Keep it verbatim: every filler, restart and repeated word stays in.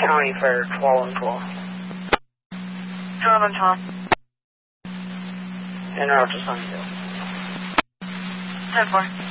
County for twelve and twelve. twelve and twelve. En route to Sunnyvale. ten four.